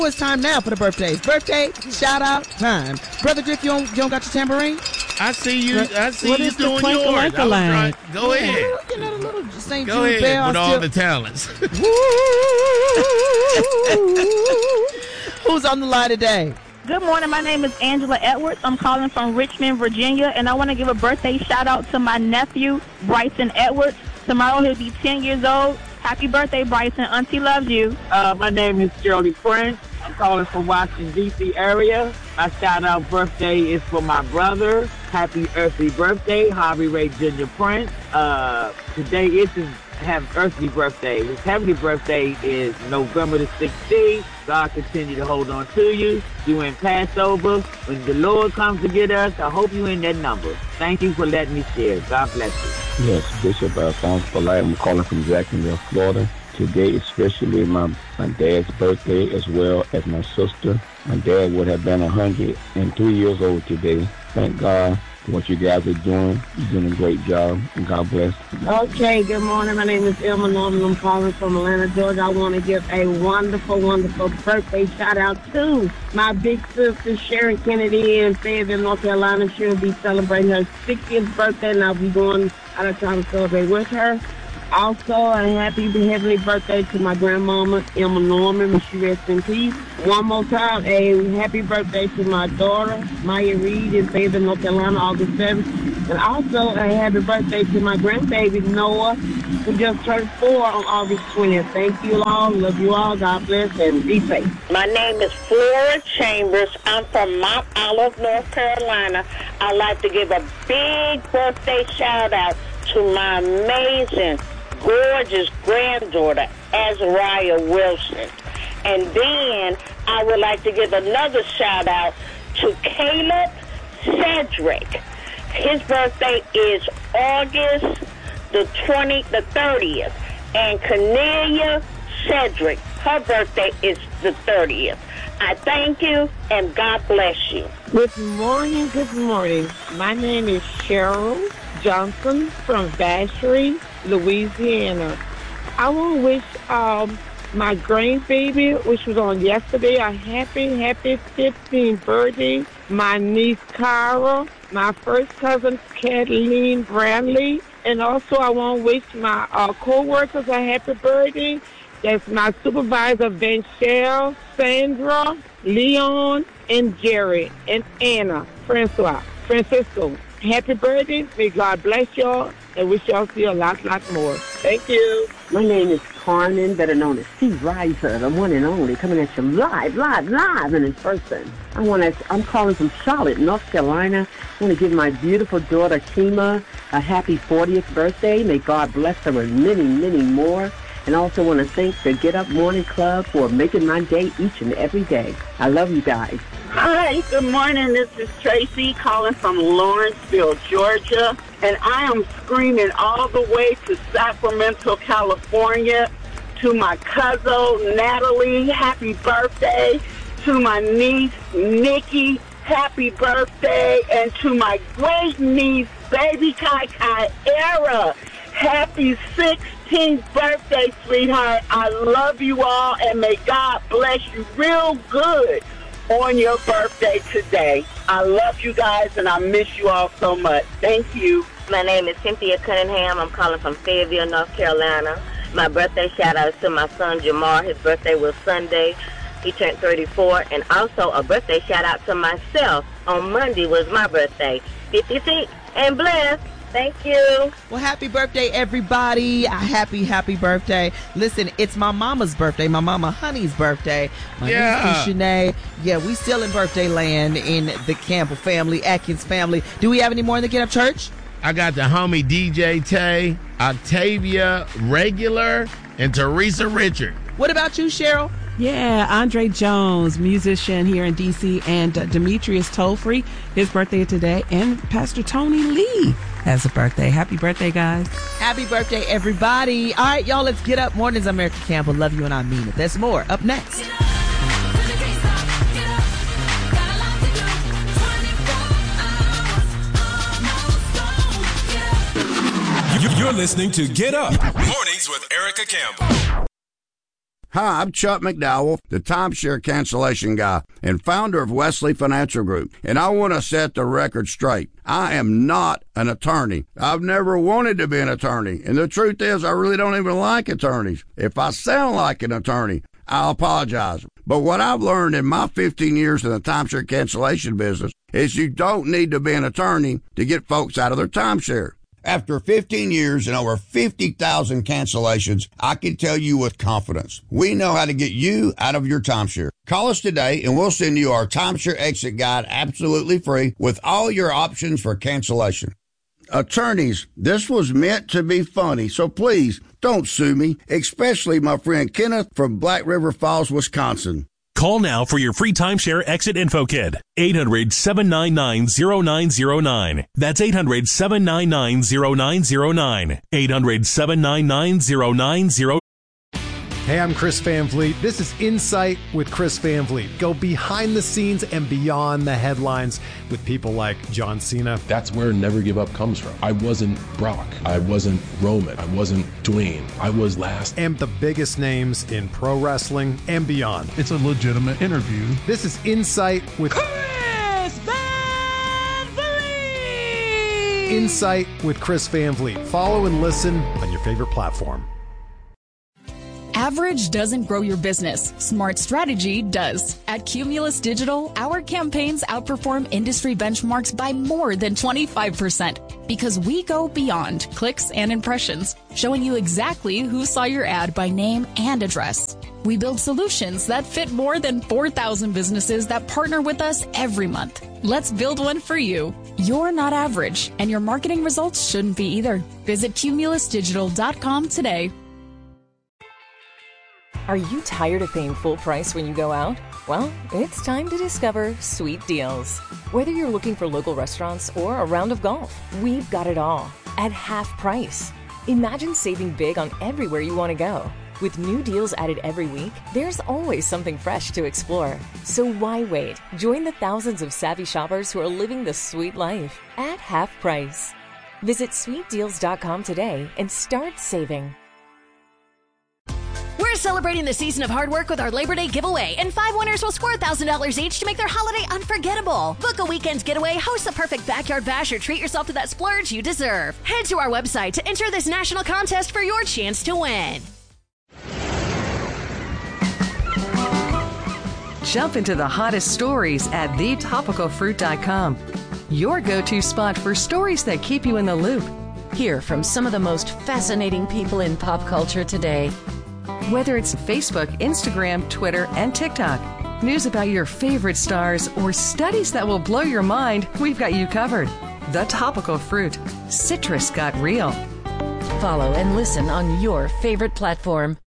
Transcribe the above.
It's time now for the birthdays. Birthday shout out time. Brother Drift, you don't got your tambourine? I see you. I see what you is the doing clank yours. a line? Go ahead. You know, the little St. Go Jude ahead bell with all the talents. Who's on the line today? Good morning. My name is Angela Edwards. I'm calling from Richmond, Virginia, and I want to give a birthday shout-out to my nephew, Bryson Edwards. Tomorrow he'll be 10 years old. Happy birthday, Bryson. Auntie loves you. My name is Shirley Prince. I'm calling from Washington, D.C. area. My shout-out birthday is for my brother. Happy earthly birthday, Harvey Ray Jr. Prince. Today is his earthly birthday. His heavenly birthday is November the 16th. God continue to hold on to you. You in Passover. When the Lord comes to get us, I hope you in that number. Thank you for letting me share. God bless you. Yes, Bishop Alphonse Polite. I'm calling from Jacksonville, Florida. Today, especially my dad's birthday, as well as my sister. My dad would have been 103 years old today. Thank God for what you guys are doing. You're doing a great job, and God bless. Okay, good morning. My name is Emma Norman. I'm calling from Atlanta, Georgia. I want to give a wonderful, wonderful birthday shout-out to my big sister, Sharon Kennedy, in Fayetteville, North Carolina. She'll be celebrating her 60th birthday, and I'll be going out of town to celebrate with her. Also, a happy heavenly birthday to my grandmama, Emma Norman. May she rest in peace. One more time, a happy birthday to my daughter, Maya Reed, in Fayetteville, North Carolina, August 7th. And also, a happy birthday to my grandbaby, Noah, who just turned 4 on August 20th. Thank you all. Love you all. God bless, and be safe. My name is Flora Chambers. I'm from Mount Olive, North Carolina. I'd like to give a big birthday shout-out to my amazing, gorgeous granddaughter, Azariah Wilson. And then I would like to give another shout out to Caleb Cedric. His birthday is August the 30th. And Cornelia Cedric, her birthday is the 30th. I thank you, and God bless you. Good morning, good morning. My name is Cheryl Johnson from Vacherie, Louisiana. I want to wish my grandbaby, which was on yesterday, a happy 15th birthday. My niece, Cara, my first cousin, Kathleen Brantley. And also I want to wish my co-workers a happy birthday. That's my supervisor, Vanchelle, Sandra, Leon, and Jerry, and Anna, Francisco. Happy birthday. May God bless y'all, and wish y'all see a lot more. Thank you. My name is Carmen, better known as Steve Riser, the one and only, coming at you live and in person. I'm calling from Charlotte, North Carolina. I want to give my beautiful daughter, Kima, a happy 40th birthday. May God bless her with many, many more. And also want to thank the Get Up Morning Club for making my day each and every day. I love you guys. Hi, good morning. This is Tracy calling from Lawrenceville, Georgia. And I am screaming all the way to Sacramento, California, to my cousin, Natalie, happy birthday. To my niece, Nikki, happy birthday. And to my great niece, baby Kai Era, happy 16th birthday, sweetheart. I love you all, and may God bless you real good on your birthday today. I love you guys, and I miss you all so much. Thank you. My name is Cynthia Cunningham. I'm calling from Fayetteville, North Carolina. My birthday shout-out is to my son, Jamar. His birthday was Sunday. He turned 34. And also a birthday shout-out to myself. On Monday was my birthday. 56 and blessed. Thank you. Well, happy birthday, everybody. A happy birthday. Listen, it's my mama's birthday, my mama Honey's birthday. My niece Shanae. Yeah, we still in birthday land in the Campbell family, Atkins family. Do we have any more in the Get Up Church? I got the homie DJ Tay, Octavia Regular, and Teresa Richard. What about you, Cheryl? Yeah, Andre Jones, musician here in D.C., and Demetrius Tollfree, his birthday today, and Pastor Tony Lee has a birthday. Happy birthday, guys. Happy birthday, everybody. All right, y'all, let's get up. Mornings, America Campbell. Love you, and I mean it. There's more up next. You're listening to Get Up Mornings with Erica Campbell. Hi, I'm Chuck McDowell, the timeshare cancellation guy and founder of Wesley Financial Group, and I want to set the record straight. I am not an attorney. I've never wanted to be an attorney, and the truth is I really don't even like attorneys. If I sound like an attorney, I'll apologize. But what I've learned in my 15 years in the timeshare cancellation business is you don't need to be an attorney to get folks out of their timeshare. After 15 years and over 50,000 cancellations, I can tell you with confidence, we know how to get you out of your timeshare. Call us today and we'll send you our timeshare exit guide absolutely free with all your options for cancellation. Attorneys, this was meant to be funny, so please don't sue me, especially my friend Kenneth from Black River Falls, Wisconsin. Call now for your free timeshare exit info kit. 800-799-0909. That's 800-799-0909. 800-799-0909. Hey, I'm Chris Van Vliet. This is Insight with Chris Van Vliet. Go behind the scenes and beyond the headlines with people like John Cena. That's where Never Give Up comes from. I wasn't Brock. I wasn't Roman. I wasn't Dwayne. I was last. And the biggest names in pro wrestling and beyond. It's a legitimate interview. This is Insight with Chris Van Vliet. Insight with Chris Van Vliet. Follow and listen on your favorite platform. Average doesn't grow your business. Smart strategy does. At Cumulus Digital, our campaigns outperform industry benchmarks by more than 25% because we go beyond clicks and impressions, showing you exactly who saw your ad by name and address. We build solutions that fit more than 4,000 businesses that partner with us every month. Let's build one for you. You're not average, and your marketing results shouldn't be either. Visit cumulusdigital.com today. Are you tired of paying full price when you go out? Well, it's time to discover Sweet Deals. Whether you're looking for local restaurants or a round of golf, we've got it all at half price. Imagine saving big on everywhere you want to go. With new deals added every week, there's always something fresh to explore. So why wait? Join the thousands of savvy shoppers who are living the sweet life at half price. Visit sweetdeals.com today and start saving. We're celebrating the season of hard work with our Labor Day giveaway, and 5 winners will score $1,000 each to make their holiday unforgettable. Book a weekend getaway, host the perfect backyard bash, or treat yourself to that splurge you deserve. Head to our website to enter this national contest for your chance to win. Jump into the hottest stories at thetopicalfruit.com. Your go-to spot for stories that keep you in the loop. Hear from some of the most fascinating people in pop culture today. Whether it's Facebook, Instagram, Twitter, and TikTok, news about your favorite stars, or studies that will blow your mind, we've got you covered. The Topical Fruit. Citrus got real. Follow and listen on your favorite platform.